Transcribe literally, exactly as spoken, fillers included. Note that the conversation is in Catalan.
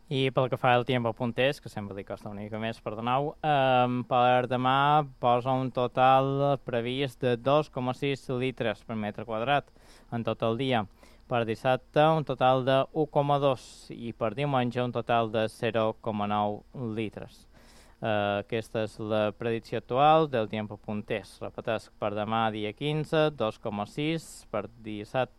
I pel que fa al tiempo puntés, que sempre li costa una mica més, perdoneu, eh, per demà posa un total previst de dos coma sis litres per metre quadrat en tot el dia. Per dissabte un total de u coma dos i per diumenge un total de zero coma nou litres. Uh, aquesta és la predicció actual del tiempo puntés. Repeteix, per demà dia quinze, dos coma sis, per dissabte